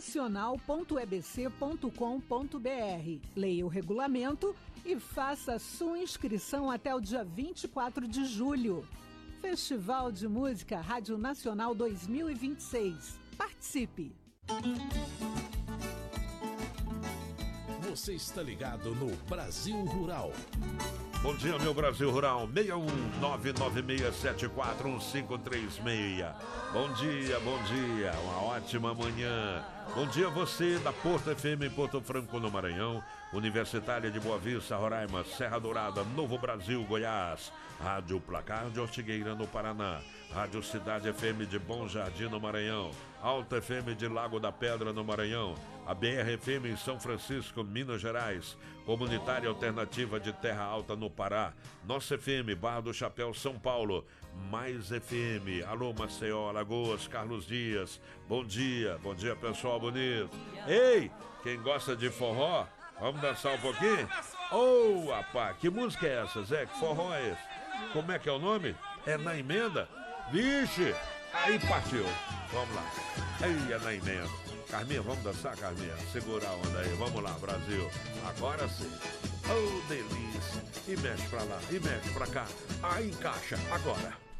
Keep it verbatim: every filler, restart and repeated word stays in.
nacional ponto e b c ponto com ponto b r. Leia o regulamento e faça sua inscrição até o dia vinte e quatro de julho. Festival de Música Rádio Nacional dois mil e vinte e seis. Participe! Você está ligado no Brasil Rural. Bom dia, meu Brasil Rural. seis um nove nove seis sete quatro um cinco três seis. Bom dia, bom dia. Uma ótima manhã. Bom dia a você da Porto F M em Porto Franco, no Maranhão. Universitária de Boa Vista, Roraima, Serra Dourada, Novo Brasil, Goiás. Rádio Placar de Ortigueira, no Paraná. Rádio Cidade F M de Bom Jardim, no Maranhão. Alta F M de Lago da Pedra, no Maranhão. A B R F M em São Francisco, Minas Gerais. Comunitária Alternativa de Terra Alta, no Pará. Nossa F M, Barra do Chapéu, São Paulo. Mais F M, alô Maceió, Alagoas, Carlos Dias. Bom dia, bom dia pessoal bonito. Ei, quem gosta de forró, vamos dançar um pouquinho? Ô, oh, rapaz, que música é essa, Zé? Que forró é esse? Como é que é o nome? É Na Emenda? Vixe, aí partiu. Vamos lá. Aí é Na Emenda. Carminha, vamos dançar, Carminha? Segura a onda aí, vamos lá, Brasil. Agora sim. Oh, delícia. E mexe pra lá, e mexe pra cá. Aí encaixa, agora.